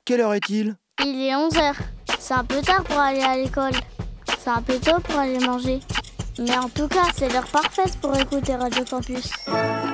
quelle heure est-il? Il est 11h. C'est un peu tard pour aller à l'école. C'est un peu tôt pour aller manger. Mais en tout cas, c'est l'heure parfaite pour écouter Radio Campus.